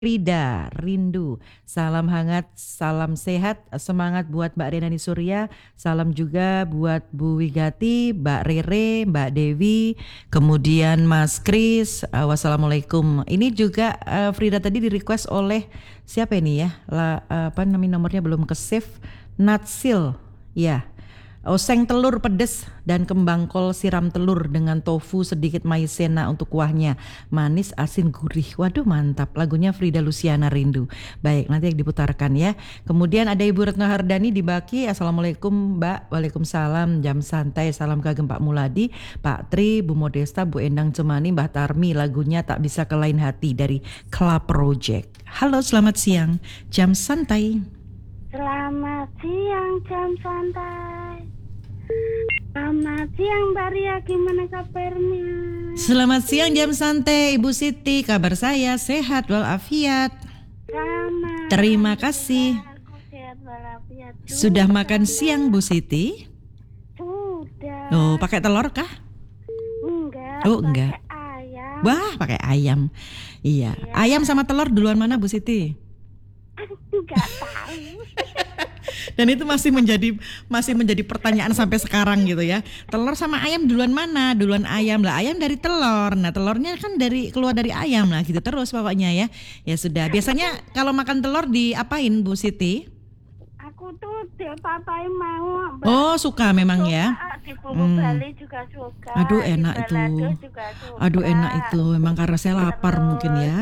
Frida, rindu. Salam hangat, salam sehat, semangat buat Mbak Renani Surya. Salam juga buat Bu Wigati, Mbak Rere, Mbak Dewi, kemudian Mas Kris. Wassalamualaikum. Ini juga Frida tadi di request oleh siapa ini ya? Apa namanya nomornya belum ke save. Natsil, ya. Oseng telur pedes dan kembang kol siram telur dengan tofu sedikit maizena untuk kuahnya. Manis, asin, gurih. Waduh mantap. Lagunya Frida Luciana Rindu. Baik, nanti yang diputarkan ya. Kemudian ada Ibu Retno Hardani di Baki. Assalamualaikum Mbak. Waalaikumsalam. Jam santai. Salam kagem Pak Muladi, Pak Tri, Bu Modesta, Bu Endang Cemani, Mbah Tarmi. Lagunya Tak Bisa ke Lain Hati dari Club Project. Halo, selamat siang. Jam santai. Selamat siang jam santai. Selamat siang Mbak Ria, gimana kabarnya? Selamat siang jam santai Ibu Siti, kabar saya sehat walafiat. Sama. Terima kasih. Aku sehat walafiat juga. Sudah makan siang Bu Siti? Sudah. Oh, pakai telur kah? Enggak. Oh, enggak. Pakai ayam. Wah, pakai ayam. Iya. Ayam sama telur duluan mana Bu Siti? Enggak tahu. Dan itu masih menjadi pertanyaan sampai sekarang gitu ya. Telur sama ayam duluan mana? Duluan ayam lah. Ayam dari telur. Nah, telurnya kan keluar dari ayam lah gitu terus pokoknya ya. Ya sudah. Biasanya kalau makan telur diapain Bu Siti? Aku tuh diapa-apain mau. Oh, suka memang ya. Di bumbu Bali juga suka. Aduh enak di itu. balado juga suka. Aduh enak itu. Memang karena saya lapar Terus mungkin ya.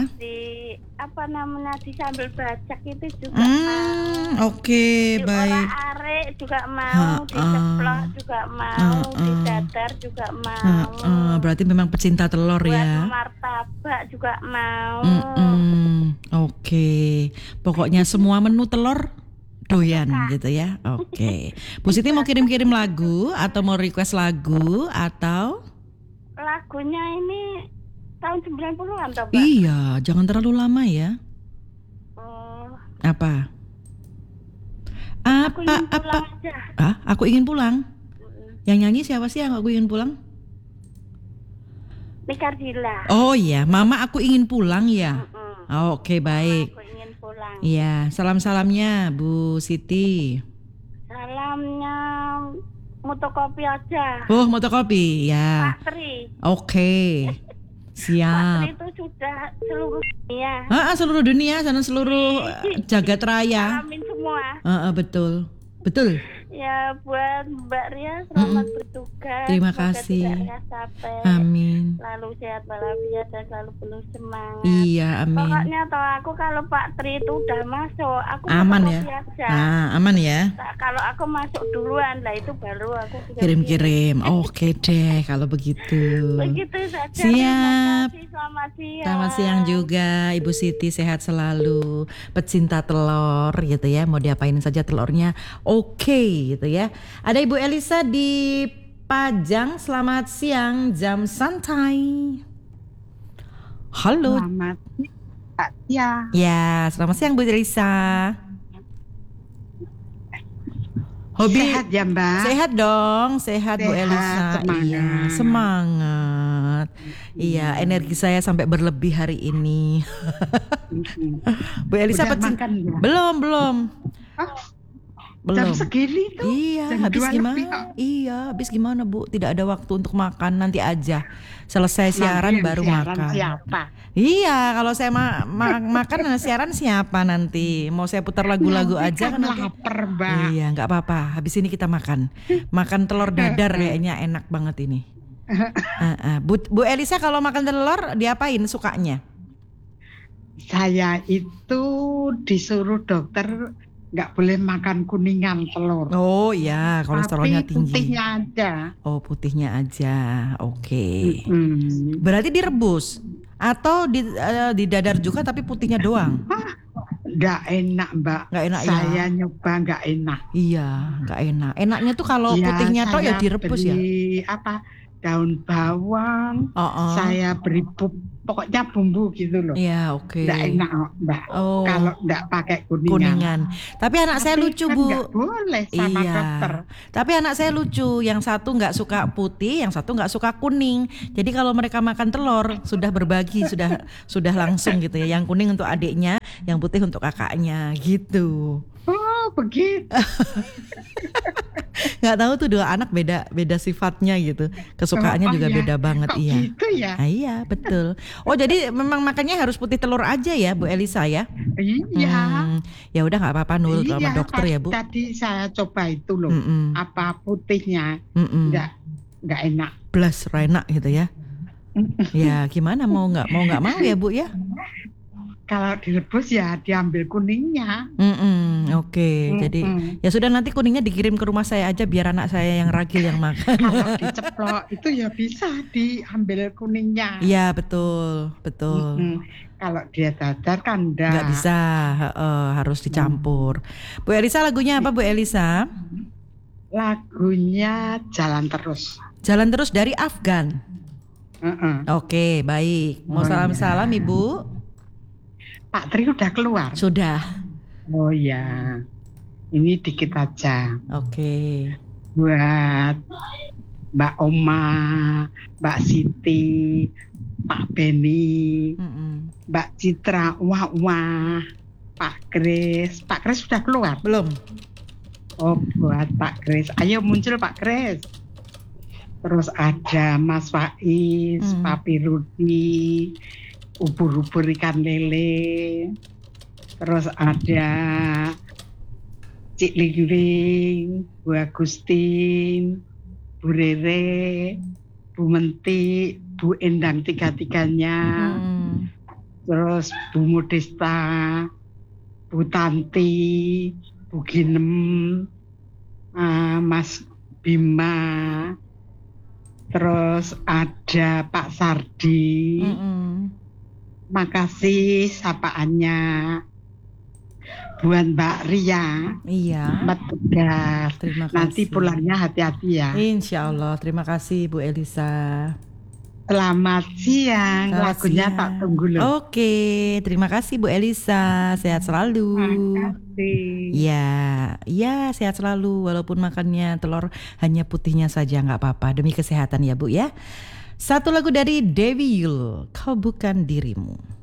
Di sambal bacak itu juga mau. Oke, Di baik. orak-arik juga mau, di ceplok juga mau, di dadar juga mau. Berarti memang pecinta telur Buat ya. martabak juga mau. Oke. Pokoknya semua menu telur doyan gitu ya. Oke. Bu Siti mau kirim-kirim lagu atau mau request lagu atau? Lagunya ini tahun 90-an toh, Pak? Iya, jangan terlalu lama ya. Oh, Apa? aku ingin Apa? pulang aja. Aku ingin pulang. Yang nyanyi siapa sih yang aku ingin pulang? Nikardila. Oh iya, Mama aku ingin pulang ya. Oke, baik. Aku ingin pulang. Iya, salam-salamnya Bu Siti. Salamnya motokopi aja. Oh, motokopi ya. Pak Tri. Oke. Pak Siap. Tri itu sudah seluruh dunia. Seluruh dunia, seluruh jagat raya. Alamin semua. Betul. Betul. Ya, buat Mbak Ria selamat bertugas. Terima Semoga kasih. tidak lihat capek. Amin. Selalu sehat walafiat dan selalu penuh semangat. Iya, amin. Pokoknya aku kalau Pak Tri itu udah masuk, aku Aman ya. fotokopi aja. Aman ya. Nah, kalau aku masuk duluan lah itu baru aku bisa Kirim-kirim. Oke deh kalau begitu. Begitu saja. Siap. Terima kasih. Selamat siang. Selamat siang juga Ibu Siti, sehat selalu. Pecinta telur gitu ya. Mau diapain saja telurnya oke gitu ya. Ada Ibu Elisa di Pajang. Selamat siang jam santai. Halo. Selamat Pak Tia. Ya, selamat siang Bu Elisa. Hobi Sehat ya Mbak? Sehat dong, sehat Bu Elisa. Semangat. Iya, semangat. Iya, energi saya sampai berlebih hari ini. Bu Elisa Udah makan ya? Belum. Oh, Belum. jam segini tuh? Iya, Jam habis 2 gimana? lebih. Iya, habis gimana Bu? Tidak ada waktu untuk makan, nanti aja. Selesai siaran Nanti yang baru siaran makan. Siapa? Iya, kalau saya makan siaran siapa nanti? Mau saya putar lagu-lagu Nanti aja kan nanti. lapar Mbak. Iya, nggak apa-apa. Habis ini kita makan. Makan telur dadar kayaknya enak banget ini. Bu Elisa kalau makan telur diapain sukanya? Saya itu disuruh dokter nggak boleh makan kuningan telur. Oh iya, kolesterolnya Tapi tinggi. putihnya aja. Oh, putihnya aja. Oke. Mm. Berarti direbus atau didadar juga tapi putihnya doang? Nggak enak Mbak. Nggak enak ya? Saya nyoba nggak enak. Iya, nggak enak. Enaknya tuh kalau Ya, putihnya tok ya saya direbus ya. beli apa daun bawang, Oh, saya beri pokoknya bumbu gitu loh. iya, oke. Nggak enak Mbak. Oh, Kalau nggak pakai kuningan. kuningan. Tapi anak saya Tapi lucu, kan Bu. nggak boleh sama Iya. dokter. Tapi anak saya lucu. Yang satu nggak suka putih, yang satu nggak suka kuning. Jadi kalau mereka makan telur sudah berbagi, sudah langsung gitu ya. Yang kuning untuk adiknya, yang putih untuk kakaknya, gitu. Oh begitu. Nggak tahu tuh dua anak beda sifatnya gitu. Kesukaannya Oh, juga ya. beda banget, Kok iya. gitu ya? Ah, iya, betul. Oh, jadi memang makannya harus putih telur aja ya, Bu Elisa ya? Iya. Ya udah nggak apa-apa nurut sama Iya, dokter ya, Bu. tadi saya coba itu loh. Mm-mm. Apa putihnya Mm-mm. nggak enak. Blas enak gitu ya. Ya gimana mau nggak mau ya, Bu ya? Kalau direbus ya diambil kuningnya. Oke. Jadi ya sudah, nanti kuningnya dikirim ke rumah saya aja biar anak saya yang ragil yang makan. Kalau diceplok itu ya bisa diambil kuningnya. Iya, betul. Kalau dia dadar kan Nggak bisa, harus dicampur. Bu Elisa, lagunya apa, Bu Elisa? Lagunya Jalan Terus. Jalan Terus dari Afgan. Oke, baik. Mau Oh, salam-salam, Ibu? Pak Tri udah keluar. Sudah. Oh ya, ini dikit aja. Oke. Buat Mbak Oma, Mbak Siti, Pak Beni, Mbak Citra, wah, Pak Kris. Pak Kris sudah keluar? Belum. Oh, buat Pak Kris. Ayo muncul Pak Kris. Terus ada Mas Faiz, Papi Rudi, ubur-ubur ikan lele. Terus ada Cik Lingling, Bu Agustin, Bu Rere, Bu Menti, Bu Endang tiga-tiganya. Terus Bu Modesta, Bu Tanti, Bu Ginem, Mas Bima, terus ada Pak Sardi. Makasih sapaannya. Buat Mbak Ria. Iya. Mbak Tegar. Terima kasih. Nanti pulangnya hati-hati ya. Insya Allah. Terima kasih, Bu Elisa. Selamat siang. Selamat Lagunya siang. tak tunggu loh. Oke, terima kasih Bu Elisa. Sehat selalu. Makasih. Ya, sehat selalu. Walaupun makannya telur hanya putihnya saja, nggak apa-apa. Demi kesehatan ya, Bu ya. Satu lagu dari Dewi Yul, Kau Bukan Dirimu.